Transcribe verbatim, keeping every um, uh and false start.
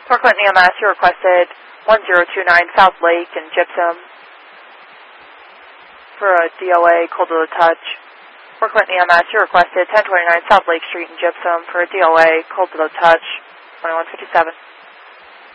Port Clinton E M S, you requested one zero two nine South Lake in Gypsum for a D O A cold to the touch. Port Clinton E M S, you requested ten twenty-nine South Lake Street in Gypsum for a D O A cold to the touch, twenty-one fifty-seven.